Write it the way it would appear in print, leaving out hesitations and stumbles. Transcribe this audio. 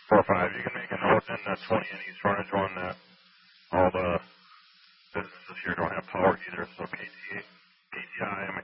4-5. You can make a note in the 20 in East Frontage one that all the businesses here don't have power either, so KTI